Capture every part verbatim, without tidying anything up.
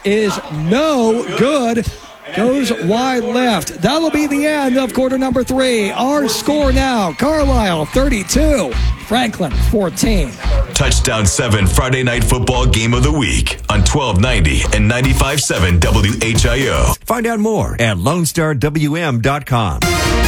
is no good. Goes wide left. That'll be the end of quarter number three. Our score now, Carlisle thirty-two, Franklin fourteen. Touchdown seven Friday Night Football Game of the Week on twelve ninety and ninety-five point seven W H I O. Find out more at lone star w m dot com.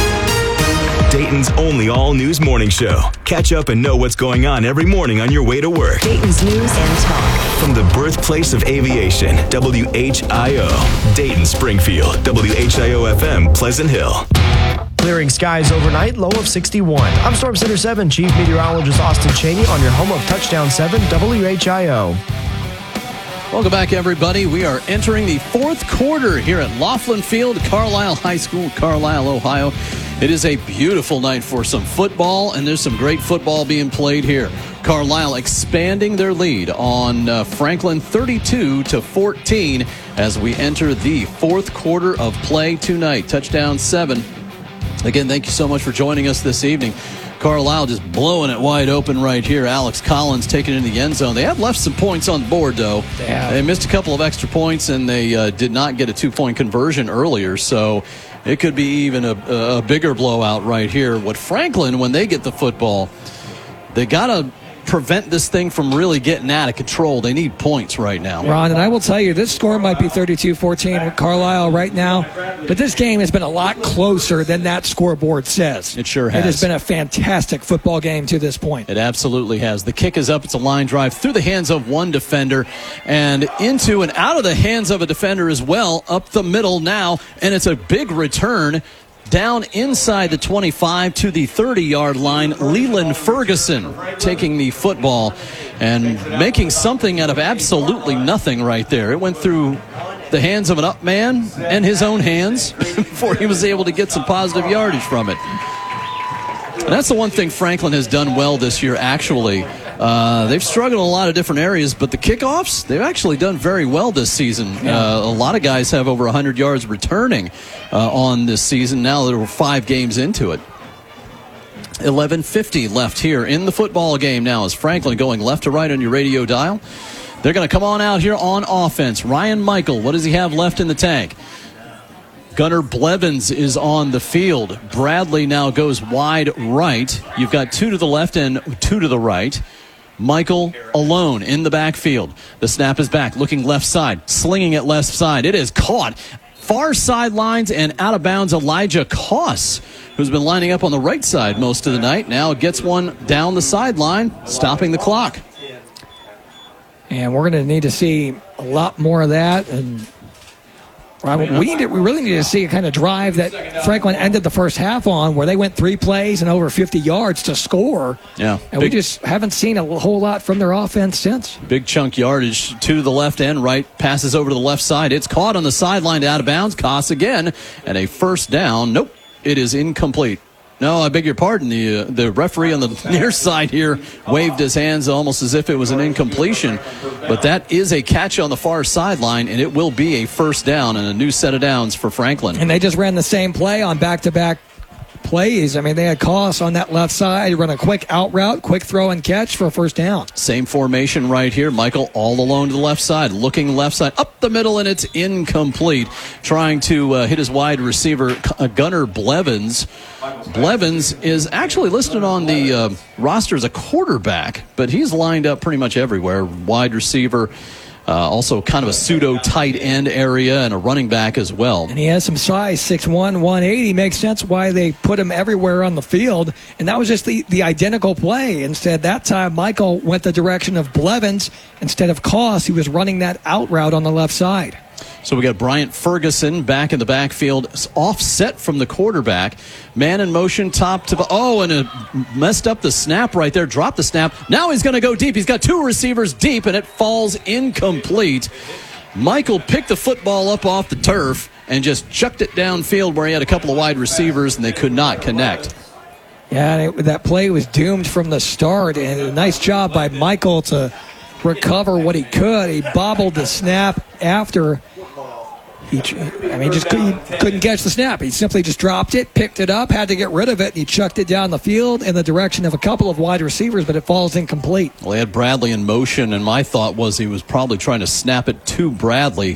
Dayton's only all-news morning show. Catch up and know what's going on every morning on your way to work. Dayton's News and Talk. From the birthplace of aviation, W H I O. Dayton, Springfield, W H I O F M, Pleasant Hill. Clearing skies overnight, low of sixty-one. I'm Storm Center seven Chief Meteorologist Austin Cheney on your home of Touchdown seven W H I O. Welcome back, everybody. We are entering the fourth quarter here at Laughlin Field, Carlisle High School, Carlisle, Ohio. It is a beautiful night for some football, and there's some great football being played here. Carlisle expanding their lead on uh, Franklin thirty-two to fourteen as we enter the fourth quarter of play tonight. Touchdown seven. Again, thank you so much for joining us this evening. Carlisle just blowing it wide open right here. Alex Collins taking it in the end zone. They have left some points on the board, though. They, they missed a couple of extra points, and they uh, did not get a two-point conversion earlier, so it could be even a, a bigger blowout right here. What Franklin, when they get the football, they got to prevent this thing from really getting out of control. They need points right now. Ron, and I will tell you, this score might be thirty-two fourteen with Carlisle right now, but this game has been a lot closer than that scoreboard says. It sure has. It has been a fantastic football game to this point. It absolutely has. The kick is up. It's a line drive through the hands of one defender and into and out of the hands of a defender as well, up the middle now, and it's a big return down inside the twenty-five to the thirty-yard line. Leland Ferguson taking the football and making something out of absolutely nothing right there. It went through the hands of an up man and his own hands before he was able to get some positive yardage from it. And that's the one thing Franklin has done well this year, actually. Uh, they've struggled in a lot of different areas, but the kickoffs, they've actually done very well this season. Uh, a lot of guys have over one hundred yards returning uh, on this season now that we're five games into it. eleven fifty left here in the football game now as Franklin going left to right on your radio dial. They're going to come on out here on offense. Ryan Michael, what does he have left in the tank? Gunnar Blevins is on the field. Bradley now goes wide right. You've got two to the left and two to the right. Michael alone in the backfield. The snap is back, looking left side, slinging it left side. It is caught. Far sidelines and out of bounds. Elijah Koss, who's been lining up on the right side most of the night, now gets one down the sideline, stopping the clock. And we're going to need to see a lot more of that. And Right, we need to, we really need to see a kind of drive that Franklin ended the first half on, where they went three plays and over fifty yards to score. Yeah, and big, we just haven't seen a whole lot from their offense since. Big chunk yardage to the left and right, passes over to the left side. It's caught on the sideline, out of bounds. Koss again, and a first down. Nope, it is incomplete. No, I beg your pardon. The uh, the referee on the near side here waved his hands almost as if it was an incompletion. But that is a catch on the far sideline, and it will be a first down and a new set of downs for Franklin. And they just ran the same play on back-to-back plays. I mean, they had Koss on that left side, run a quick out route, quick throw and catch for a first down. Same formation right here. Michael all alone to the left side, looking left side, up the middle, and it's incomplete. Trying to uh, hit his wide receiver, uh, Gunnar Blevins. Blevins is actually listed on the uh, roster as a quarterback, but he's lined up pretty much everywhere. Wide receiver, uh, also kind of a pseudo tight end area, and a running back as well. And he has some size, six one, one eighty. Makes sense why they put him everywhere on the field. And that was just the, the identical play. Instead, that time, Michael went the direction of Blevins instead of Koss. He was running that out route on the left side. So we got Bryant Ferguson back in the backfield, offset from the quarterback. Man in motion, top to the... Oh, and it messed up the snap right there. Dropped the snap. Now he's going to go deep. He's got two receivers deep, and it falls incomplete. Michael picked the football up off the turf and just chucked it downfield where he had a couple of wide receivers, and they could not connect. Yeah, and it, that play was doomed from the start, and a nice job by Michael to recover what he could. He bobbled the snap after... He, I mean, just couldn't, couldn't catch the snap. He simply just dropped it, picked it up, had to get rid of it, and he chucked it down the field in the direction of a couple of wide receivers, but it falls incomplete. Well, he had Bradley in motion, and my thought was he was probably trying to snap it to Bradley.